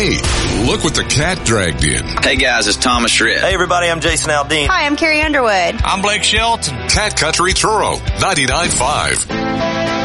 Hey, look what the cat dragged in. Hey guys, it's Thomas Schritt. Hey everybody, I'm Jason Aldean. Hi, I'm Carrie Underwood. I'm Blake Shelton. Cat Country Truro, 99.5.